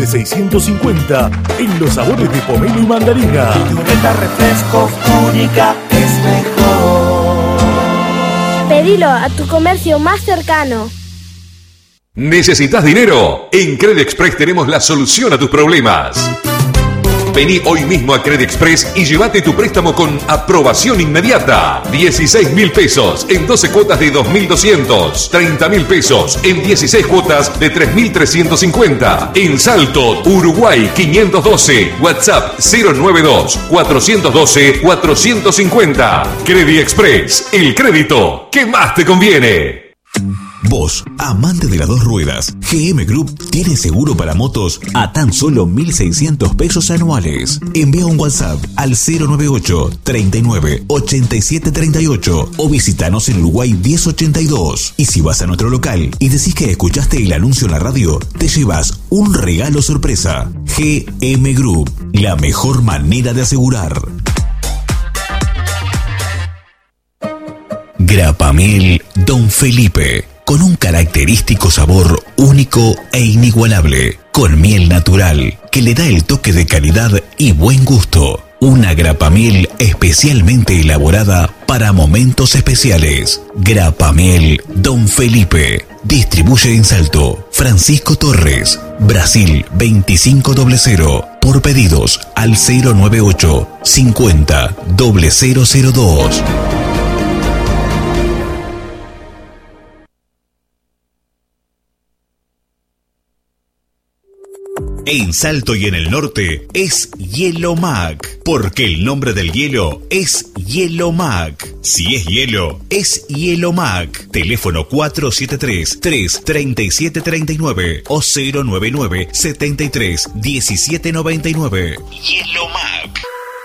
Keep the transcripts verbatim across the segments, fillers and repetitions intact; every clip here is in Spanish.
desde seiscientos cincuenta en los sabores de pomelo y mandarina. Etiqueta refrescos única es mejor. Pedilo a tu comercio más cercano. ¿Necesitas dinero? En Credexpress tenemos la solución a tus problemas. Vení hoy mismo a Credexpress y llévate tu préstamo con aprobación inmediata. dieciséis mil pesos en doce cuotas de dos mil doscientos. treinta mil pesos en dieciséis cuotas de tres mil trescientos cincuenta. En Salto, Uruguay quinientos doce. WhatsApp cero noventa y dos, cuatrocientos doce, cuatrocientos cincuenta. Credexpress, el crédito que más te conviene. Vos, amante de las dos ruedas, G M Group tiene seguro para motos a tan solo mil seiscientos pesos anuales. Envía un WhatsApp al cero noventa y ocho, treinta y nueve, ochenta y siete treinta y ocho o visitanos en Uruguay diez ochenta y dos. Y si vas a nuestro local y decís que escuchaste el anuncio en la radio, te llevas un regalo sorpresa. G M Group, la mejor manera de asegurar. Grapamiel Don Felipe, con un característico sabor único e inigualable, con miel natural que le da el toque de calidad y buen gusto. Una grapamiel especialmente elaborada para momentos especiales. Grapamiel Don Felipe. Distribuye en Salto Francisco Torres, Brasil veinticinco cero cero. Por pedidos al cero noventa y ocho, cincuenta, cero cero cero dos. En Salto y en el norte es Hielo Mac, porque el nombre del hielo es Hielo Mac. Si es hielo, es Hielo Mac. Teléfono cuatro siete tres, tres tres siete tres nueve o cero nueve nueve, setenta y tres, diecisiete noventa y nueve. Hielo Mac.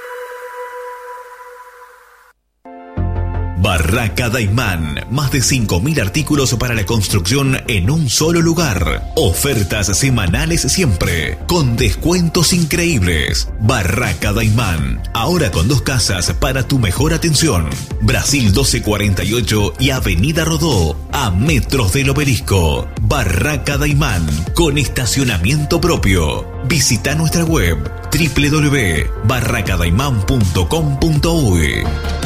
Barraca Daimán, más de cinco mil artículos para la construcción en un solo lugar. Ofertas semanales siempre, con descuentos increíbles. Barraca Daimán, ahora con dos casas para tu mejor atención. Brasil doce cuarenta y ocho y Avenida Rodó, a metros del Obelisco. Barraca Daimán, con estacionamiento propio. Visita nuestra web doble u doble u doble u punto barraca daimán punto com punto uy.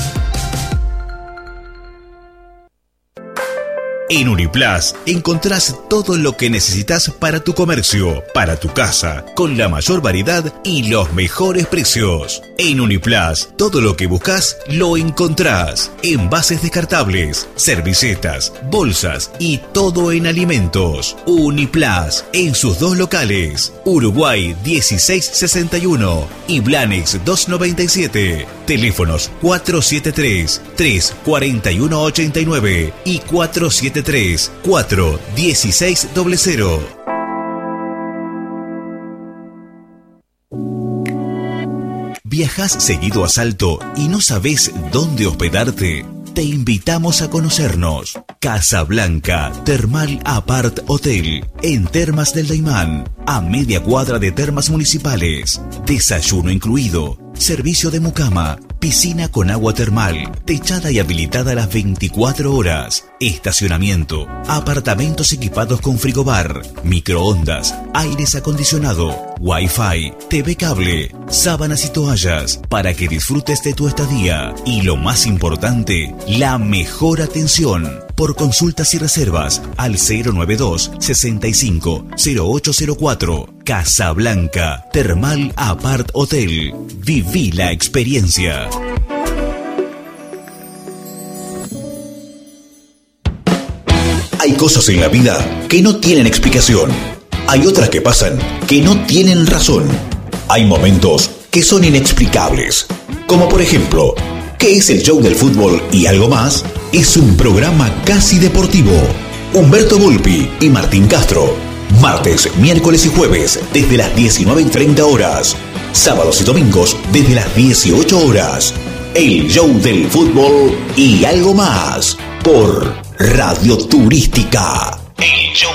En Uniplus encontrás todo lo que necesitas para tu comercio, para tu casa, con la mayor variedad y los mejores precios. En Uniplus, todo lo que buscas lo encontrás. Envases descartables, servilletas, bolsas y todo en alimentos. Uniplus, en sus dos locales, Uruguay dieciséis sesenta y uno y Blanex doscientos noventa y siete. Teléfonos cuatro siete tres, tres cuatro uno ocho nueve y cuatro siete tres, cuatro uno seis cero cero. ¿Viajás seguido a Salto y no sabés dónde hospedarte? Te invitamos a conocernos. Casa Blanca Termal Apart Hotel, en Termas del Daimán, a media cuadra de Termas Municipales. Desayuno incluido, servicio de mucama, piscina con agua termal, techada y habilitada las veinticuatro horas, estacionamiento, apartamentos equipados con frigobar, microondas, aires acondicionado, wifi, T V cable, sábanas y toallas, para que disfrutes de tu estadía. Y lo más importante, la mejor atención. Por consultas y reservas al cero noventa y dos, sesenta y cinco, cero ocho cero cuatro. Casa Blanca Termal Apart Hotel. Viví la experiencia. Hay cosas en la vida que no tienen explicación. Hay otras que pasan que no tienen razón. Hay momentos que son inexplicables. Como por ejemplo, ¿qué es el show del fútbol y algo más? Es un programa casi deportivo. Humberto Volpi y Martín Castro. Martes, miércoles y jueves desde las diecinueve y treinta horas. Sábados y domingos desde las dieciocho horas. El show del fútbol y algo más. Por Radio Turística. El show